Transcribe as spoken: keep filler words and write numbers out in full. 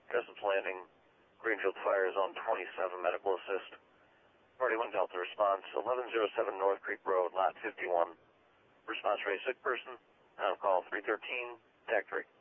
Crescent's Landing, Greenfield Fire Zone twenty-seven, medical assist. Party one Delta response, eleven oh seven North Creek Road, lot fifty-one. Response rate sick person, on call three thirteen, T A C three.